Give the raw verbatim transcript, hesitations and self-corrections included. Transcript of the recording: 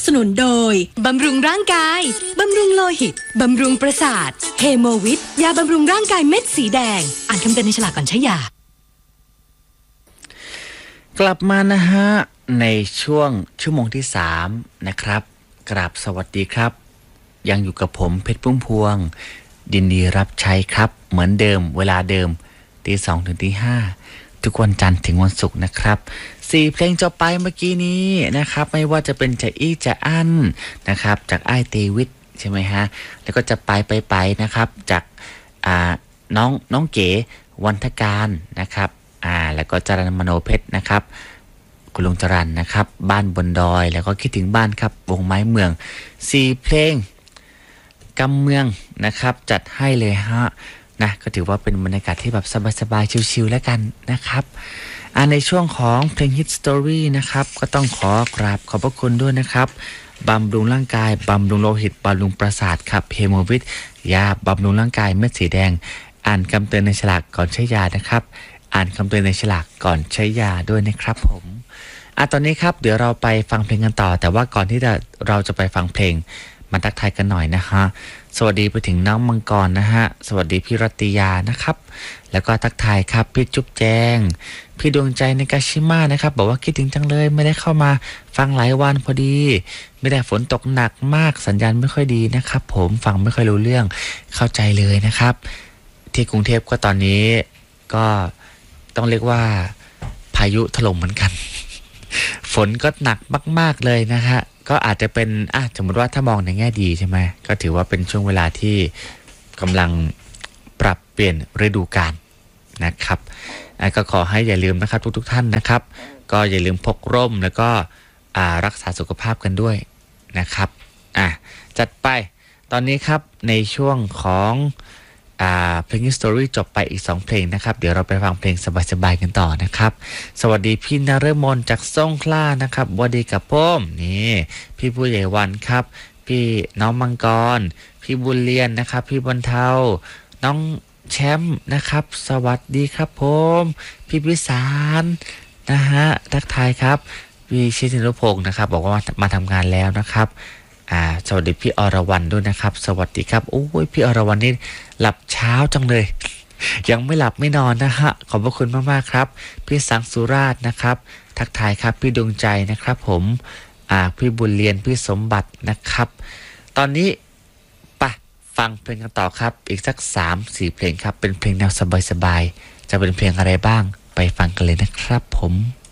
สนุนโดยบำรุงร่างกายบำรุงโลหิตบำรุงประสาทเฮโมวิทยาบำรุงร่างกายเม็ดสีแดงอ่านคำเตือนในฉลากก่อนใช้ยากลับมานะฮะในช่วงชั่วโมงที่สามนะครับกราบสวัสดีครับยังอยู่กับผมเพชรพุ่มพวงดินดีรับใช้ครับเหมือนเดิมเวลาเดิมตีสองถึงตีห้าทุกวันจันทร์ถึงวันศุกร์นะครับสี่เพลงจบไปเมื่อกี้นี้นะครับไม่ว่าจะเป็นจะอี้จะอั้นนะครับจากไอ้เตวิทใช่ไหมฮะแล้วก็จะไปไปไปนะครับจากอ่าน้องน้องเก๋วันทการนะครับอ่าแล้วก็จรัญมโนเพชรนะครับคุณลุงจรัญนะครับบ้านบนดอยแล้วก็คิดถึงบ้านครับวงไม้เมืองสี่เพลงกำเมืองนะครับจัดให้เลยฮะนะก็ถือว่าเป็นบรรยากาศที่แบบสบายๆชิลๆแล้วกันนะครับอ่าในช่วงของเพลงฮิตสตอรี่นะครับก็ต้องขอกราบขอบพระคุณด้วยนะครับบำรุงร่างกายบำรุงโลหิตบำรุงประสาทครับเฮโมวิทยาบำรุงร่างกายเม็ดสีแดงอ่านคำเตือนในฉลากก่อนใช้ยานะครับอ่านคำเตือนในฉลากก่อนใช้ยาด้วยนะครับผมอ่ะตอนนี้ครับเดี๋ยวเราไปฟังเพลงกันต่อแต่ว่าก่อนที่จะเราจะไปฟังเพลงมาทักทายกันหน่อยนะฮะสวัสดีไปถึงน้องมังกรนะฮะสวัสดีพี่รัตยานะครับแล้วก็ทักทายครับพี่จุ๊บแจงพี่ดวงใจในกาชิมานะครับบอกว่าคิดถึงจังเลยไม่ได้เข้ามาฟังหลายวันพอดีไม่ได้ฝนตกหนักมากสัญญาณไม่ค่อยดีนะครับผมฟังไม่ค่อยรู้เรื่องเข้าใจเลยนะครับที่กรุงเทพก็ตอนนี้ก็ต้องเรียกว่าพายุถล่มเหมือนกันฝนก็หนักมากๆเลยนะฮะก็อาจจะเป็นอ่ะสมมติว่าถ้ามองในแง่ดีใช่ไหมก็ถือว่าเป็นช่วงเวลาที่กำลังปรับเปลี่ยนฤดูกาลนะครับก็ขอให้อย่าลืมนะครับทุกๆท่านนะครับก็อย่าลืมพกร่มแล้วก็รักษาสุขภาพกันด้วยนะครับอ่ะจัดไปตอนนี้ครับในช่วงของอ่าเพลง History จบไปอีกสองเพลงนะครับเดี๋ยวเราไปฟังเพลงสบายๆกันต่อนะครับสวัสดีพี่นฤมลจากสงขลานะครับสวัสดีกับผมนี่พี่ผู้ใหญ่วันครับพี่น้องมังกรพี่บุญเรียนนะครับพี่บรรเทาน้องแชมป์นะครับสวัสดีครับผมพี่พิสารนะฮะทักทายครับพี่ชิตินุพงศ์นะครับบอกว่ามาทำงานแล้วนะครับอ่าสวัสดีพี่อรวรรณด้วยนะครับสวัสดีครับโอ้ยพี่อรวรรณนี่หลับเช้าจังเลยยังไม่หลับไม่นอนนะฮะขอบพระคุณมากๆครับพี่สังสุราชนะครับทักทายครับพี่ดวงใจนะครับผมอ่าพี่บุญเรียนพี่สมบัตินะครับตอนนี้ไปฟังเพลงกันต่อครับอีกสัก สามถึงสี่ เพลงครับเป็นเพลงแนวสบายๆจะเป็นเพลงอะไรบ้างไปฟังกันเลยนะครับผม